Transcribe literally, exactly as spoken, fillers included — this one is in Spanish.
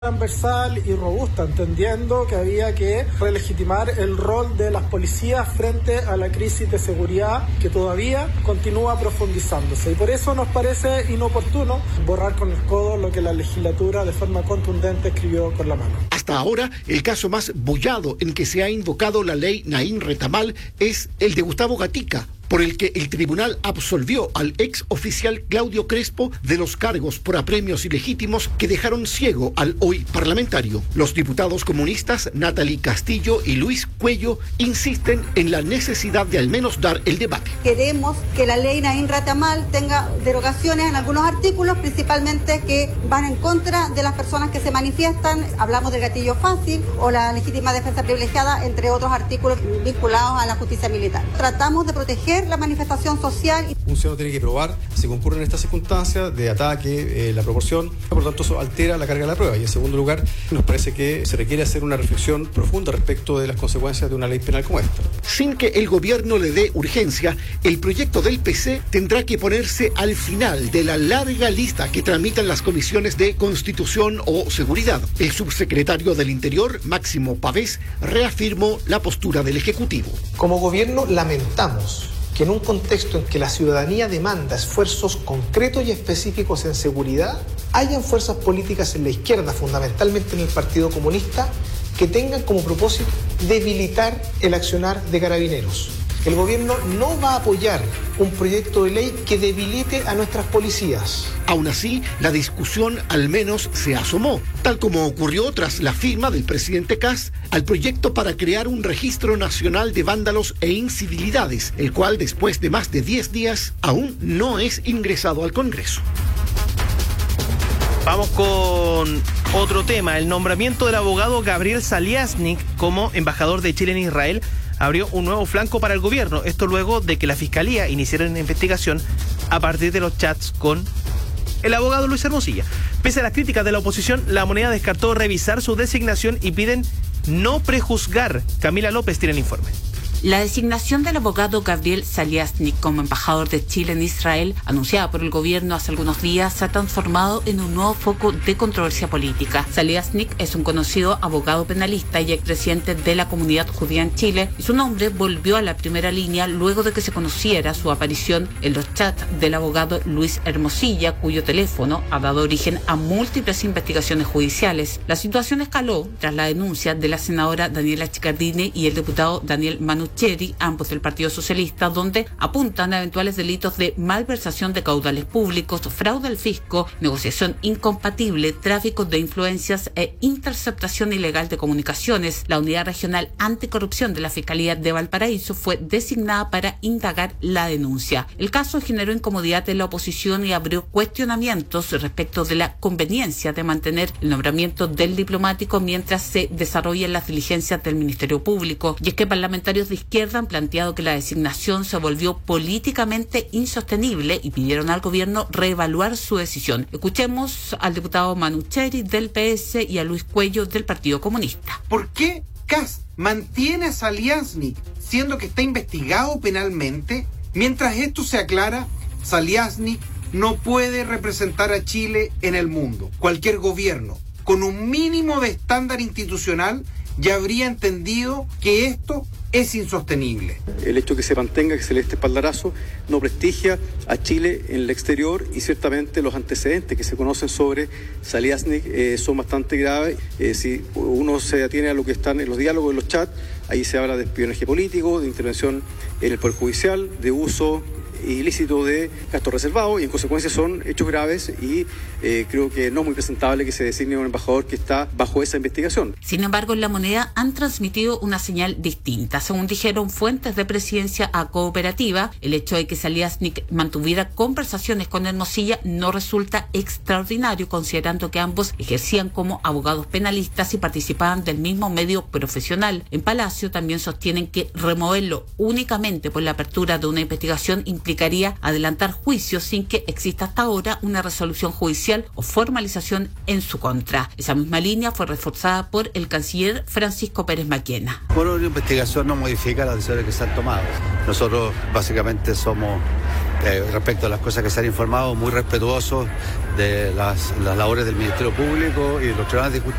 transversal y robusta, entendiendo que había que relegitimar el rol de las policías frente a la crisis de seguridad que todavía continúa profundizándose. Y por eso nos parece inoportuno borrar con el codo lo que la legislatura de forma contundente escribió con la mano. Hasta ahora, el caso más bullado en que se ha invocado la ley Naín Retamal es el de Gustavo Gatica, por el que el tribunal absolvió al ex oficial Claudio Crespo de los cargos por apremios ilegítimos que dejaron ciego al hoy parlamentario. Los diputados comunistas Natalie Castillo y Luis Cuello insisten en la necesidad de al menos dar el debate. Queremos que la ley Naín Retamal tenga derogaciones en algunos artículos, principalmente que van en contra de las personas que se manifiestan. Hablamos del gatillo fácil o la legítima defensa privilegiada, entre otros artículos vinculados a la justicia militar. Tratamos de proteger la manifestación social. Un ciudadano tiene que probar si concurre en estas circunstancias de ataque, eh, la proporción, por lo tanto eso altera la carga de la prueba. Y en segundo lugar, nos parece que se requiere hacer una reflexión profunda respecto de las consecuencias de una ley penal como esta. Sin que el gobierno le dé urgencia, el proyecto del P C tendrá que ponerse al final de la larga lista que tramitan las comisiones de Constitución o Seguridad. El subsecretario del Interior, Máximo Pavés, reafirmó la postura del Ejecutivo. Como gobierno lamentamos que en un contexto en que la ciudadanía demanda esfuerzos concretos y específicos en seguridad, hayan fuerzas políticas en la izquierda, fundamentalmente en el Partido Comunista, que tengan como propósito debilitar el accionar de Carabineros. El gobierno no va a apoyar un proyecto de ley que debilite a nuestras policías. Aún así, la discusión al menos se asomó, tal como ocurrió tras la firma del presidente Kast al proyecto para crear un registro nacional de vándalos e incivilidades, el cual después de más de diez días aún no es ingresado al Congreso. Vamos con otro tema. El nombramiento del abogado Gabriel Saliasnik como embajador de Chile en Israel abrió un nuevo flanco para el gobierno. Esto luego de que la Fiscalía iniciara una investigación a partir de los chats con el abogado Luis Hermosilla. Pese a las críticas de la oposición, La Moneda descartó revisar su designación y piden no prejuzgar. Camila López tiene el informe. La designación del abogado Gabriel Saliasnik como embajador de Chile en Israel, anunciada por el gobierno hace algunos días, se ha transformado en un nuevo foco de controversia política. Saliasnik es un conocido abogado penalista y expresidente de la comunidad judía en Chile, y su nombre volvió a la primera línea luego de que se conociera su aparición en los chats del abogado Luis Hermosilla, cuyo teléfono ha dado origen a múltiples investigaciones judiciales. La situación escaló tras la denuncia de la senadora Daniela Chiccardini y el diputado Daniel Manucci, ambos del Partido Socialista, donde apuntan a eventuales delitos de malversación de caudales públicos, fraude al fisco, negociación incompatible, tráfico de influencias e interceptación ilegal de comunicaciones. La Unidad Regional Anticorrupción de la Fiscalía de Valparaíso fue designada para indagar la denuncia. El caso generó incomodidad en la oposición y abrió cuestionamientos respecto de la conveniencia de mantener el nombramiento del diplomático mientras se desarrollan las diligencias del Ministerio Público. Y es que parlamentarios de izquierda han planteado que la designación se volvió políticamente insostenible y pidieron al gobierno reevaluar su decisión. Escuchemos al diputado Manucheri del P S y a Luis Cuello del Partido Comunista. ¿Por qué Kast mantiene a Saliasnik siendo que está investigado penalmente? Mientras esto se aclara, Saliasnik no puede representar a Chile en el mundo. Cualquier gobierno con un mínimo de estándar institucional ya habría entendido que esto es insostenible. El hecho que se mantenga, que se le dé este espaldarazo, no prestigia a Chile en el exterior, y ciertamente los antecedentes que se conocen sobre Saliasnik eh, son bastante graves. Eh, si uno se atiene a lo que están en los diálogos, en los chats, ahí se habla de espionaje político, de intervención en el Poder Judicial, de uso ilícito de gastos reservados, y en consecuencia son hechos graves, y eh, creo que no es muy presentable que se designe un embajador que está bajo esa investigación. Sin embargo, en La Moneda han transmitido una señal distinta. Según dijeron fuentes de Presidencia a Cooperativa, el hecho de que Saliasnik mantuviera conversaciones con Hermosilla no resulta extraordinario, considerando que ambos ejercían como abogados penalistas y participaban del mismo medio profesional. En Palacio también sostienen que removerlo únicamente por la apertura de una investigación implica implicaría adelantar juicios sin que exista hasta ahora una resolución judicial o formalización en su contra. Esa misma línea fue reforzada por el canciller Francisco Pérez Maquena. Por una investigación no modifica las decisiones que se han tomado. Nosotros básicamente somos eh, respecto a las cosas que se han informado, muy respetuosos de las, las labores del Ministerio Público y de los tribunales de justicia.